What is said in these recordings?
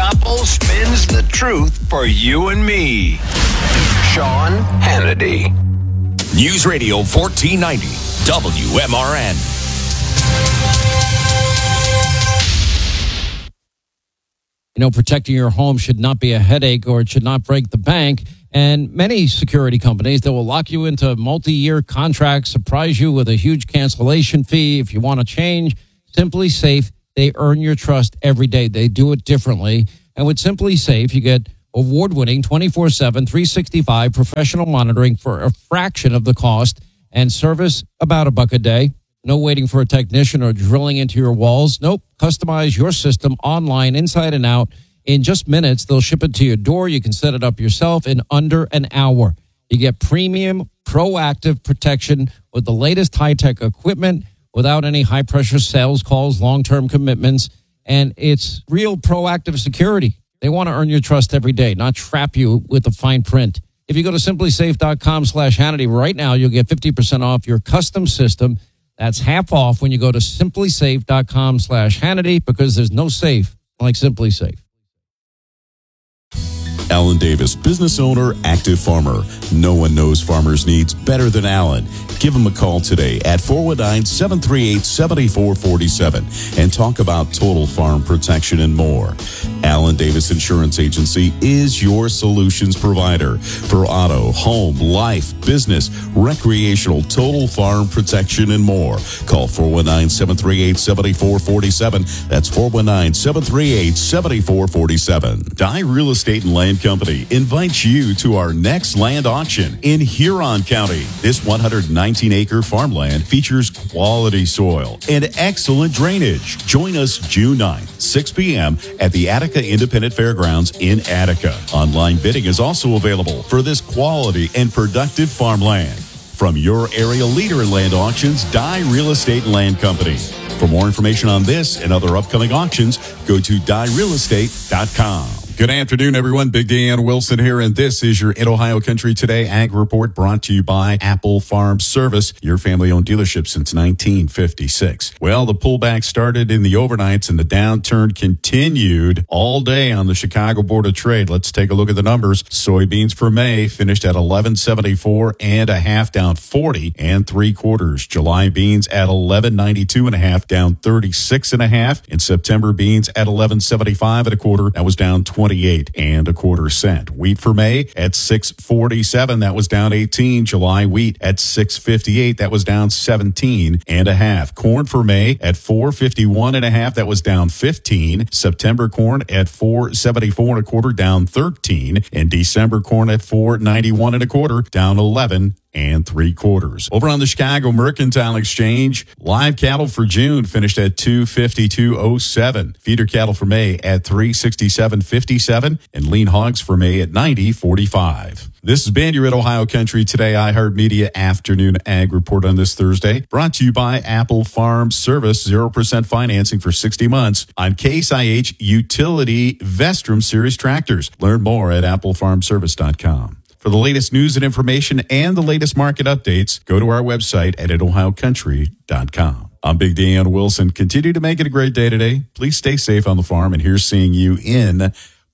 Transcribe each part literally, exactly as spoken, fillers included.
Koppel spins the truth for you and me. Sean Hannity. News Radio fourteen ninety, W M R N. You know, protecting your home should not be a headache, or it should not break the bank. And many security companies, they will lock you into multi-year contracts, surprise you with a huge cancellation fee. If you want to change, Simply Safe, they earn your trust every day. They do it differently. And with Simply Safe, you get award-winning twenty-four seven, three sixty-five professional monitoring for a fraction of the cost, and service about a buck a day. No waiting for a technician or drilling into your walls. Nope. Customize your system online, inside and out. In just minutes, they'll ship it to your door. You can set it up yourself in under an hour. You get premium, proactive protection with the latest high-tech equipment without any high-pressure sales calls, long-term commitments, and it's real proactive security. They want to earn your trust every day, not trap you with the fine print. If you go to simplysafe.com slash Hannity right now, you'll get fifty percent off your custom system. That's half off when you go to simplysafe.com slash Hannity, because there's no safe like Simply Safe. Alan Davis, business owner, active farmer. No one knows farmers' needs better than Alan. Give him a call today at four one nine, seven three eight, seven four four seven and talk about total farm protection and more. Alan Davis Insurance Agency is your solutions provider for auto, home, life, business, recreational, total farm protection and more. Call four one nine, seven three eight, seven four four seven. That's four one nine, seven three eight, seven four four seven. Dye Real Estate and Land Company invites you to our next land auction in Huron County. This one hundred nineteen acre farmland features quality soil and excellent drainage. Join us June ninth, six p.m. at the Attica Independent Fairgrounds in Attica. Online bidding is also available for this quality and productive farmland. From your area leader in land auctions, Dye Real Estate and Land Company. For more information on this and other upcoming auctions, go to dye real estate dot com. Good afternoon, everyone. Big Dan Wilson here, and this is your In Ohio Country Today Ag Report, brought to you by Apple Farm Service, your family-owned dealership since nineteen fifty-six. Well, the pullback started in the overnights, and the downturn continued all day on the Chicago Board of Trade. Let's take a look at the numbers. Soybeans for May finished at eleven seventy-four and a half, down forty and three quarters. July beans at eleven ninety-two and a half, down thirty-six and a half. And September beans at eleven seventy-five and a quarter, that was down twenty-eight and a quarter cent. Wheat for May at six forty-seven, that was down eighteen. July wheat at six fifty-eight, that was down seventeen and a half. Corn for May at four fifty-one and a half, that was down fifteen. September corn at four seventy-four and a quarter, down thirteen. And December corn at four ninety-one and a quarter, down eleven and three quarters. Over on the Chicago Mercantile Exchange, live cattle for June finished at two fifty-two oh seven. Feeder cattle for May at three sixty-seven fifty-seven, and lean hogs for May at ninety forty-five. This has been your In Ohio Country Today iHeartMedia Afternoon Ag Report on this Thursday, brought to you by Apple Farm Service, zero percent financing for sixty months on Case I H Utility Vestrum Series tractors. Learn more at apple farm service dot com. For the latest news and information and the latest market updates, go to our website at in ohio country dot com. I'm Big Dan Wilson. Continue to make it a great day today. Please stay safe on the farm, and here's seeing you in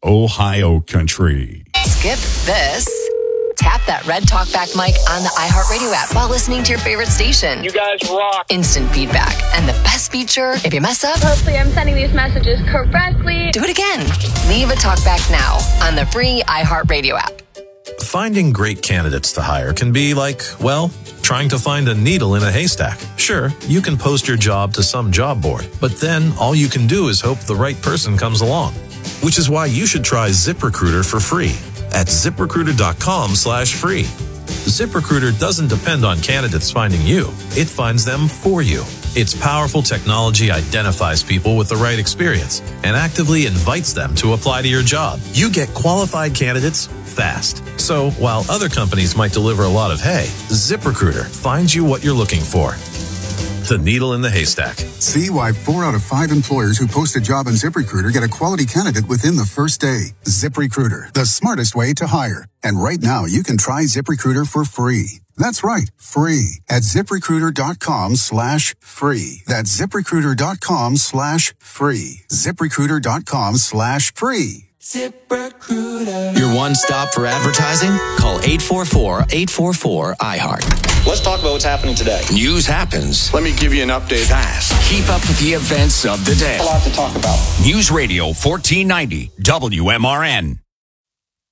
Ohio Country. Skip this. Tap that red talkback mic on the iHeartRadio app while listening to your favorite station. You guys rock. Instant feedback. And the best feature, if you mess up, hopefully I'm sending these messages correctly. Do it again. Leave a talkback now on the free iHeartRadio app. Finding great candidates to hire can be like, well, trying to find a needle in a haystack. Sure, you can post your job to some job board, but then all you can do is hope the right person comes along. Which is why you should try ZipRecruiter for free at ziprecruiter.com slash free. ZipRecruiter doesn't depend on candidates finding you. It finds them for you. Its powerful technology identifies people with the right experience and actively invites them to apply to your job. You get qualified candidates fast. So while other companies might deliver a lot of hay, ZipRecruiter finds you what you're looking for. The needle in the haystack. See why four out of five employers who post a job on ZipRecruiter get a quality candidate within the first day. ZipRecruiter, the smartest way to hire. And right now, you can try ZipRecruiter for free. That's right, free at ZipRecruiter.com slash free. That's ZipRecruiter.com slash free. ZipRecruiter.com slash free. ZipRecruiter. Your one stop for advertising? Call eight four four, eight four four, I heart. Let's talk about what's happening today. News happens. Let me give you an update. Fast. Keep up with the events of the day. A lot to talk about. News Radio fourteen ninety W M R N.